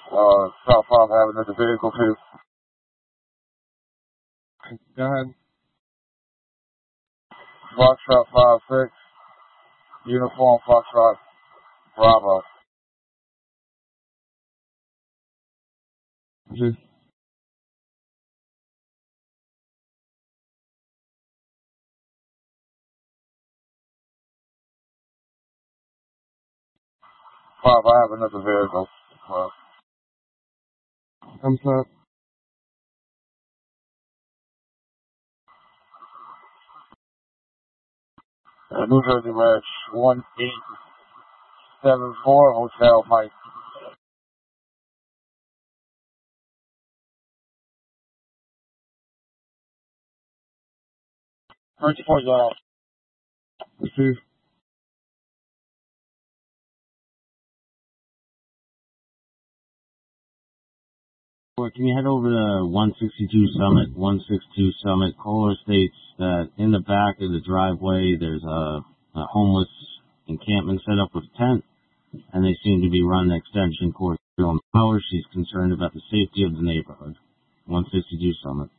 South 5 Avenue, the vehicle, please. Go ahead. Foxtrot 5-6, uniform Foxtrot Bravo. Just 5 Avenue, the vehicle. thumbs up. New Jersey Ranch 1874, Hotel Mike. First point down. Receive. Can you head over to 162 Summit? 162 Summit. Caller states that in the back of the driveway there's a homeless encampment set up with a tent, and they seem to be running extension cord on power. She's concerned about the safety of the neighborhood. 162 Summit.